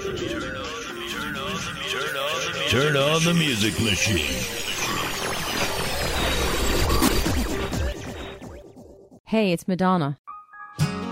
Turn on the music machine. Hey, it's Madonna.